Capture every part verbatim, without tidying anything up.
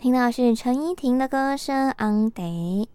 听到是陈依婷的歌声《On Day》。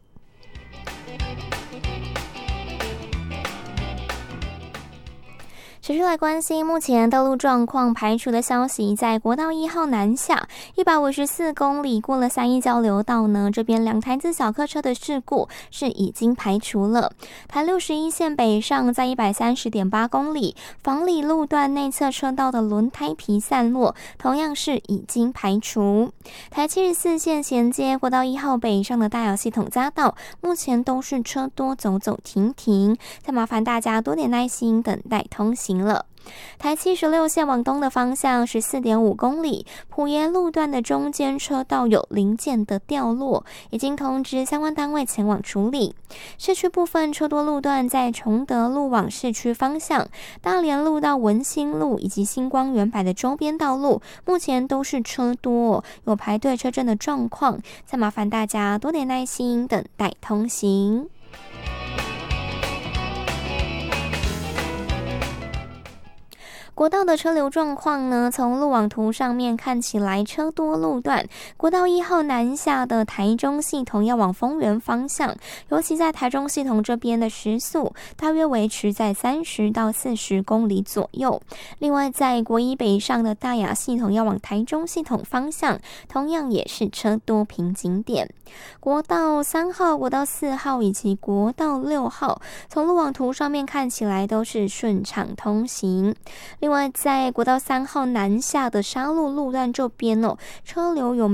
持续来关心目前道路状况排除的消息，在国道一号南下一百五十四公里过了三义交流道呢，这边两台自小客车的事故是已经排除了。台六十一线北上在一百三十点八公里房里路段内侧车道的轮胎皮散落，同样是已经排除。台七十四线衔接国道一号北上的大雅系统匝道，目前都是车多走走停停，再麻烦大家多点耐心等待通行了。台七十六线往东的方向 十四点五公里，埔爷路段的中间车道有零件的掉落，已经通知相关单位前往处理。市区部分车多路段在崇德路往市区方向，大连路到文心路以及星光园柏的周边道路，目前都是车多，有排队车阵的状况，再麻烦大家多点耐心等待通行。国道的车流状况呢，从路网图上面看起来车多路段，国道一号南下的台中系统要往丰原方向，尤其在台中系统这边的时速大约维持在三十到四十公里左右。另外在国一北上的大雅系统要往台中系统方向，同样也是车多瓶颈点。国道三号、国道四号以及国道六号，从路网图上面看起来都是顺畅通行。另外在国道三号南下的沙鹿路段这边哦，车流有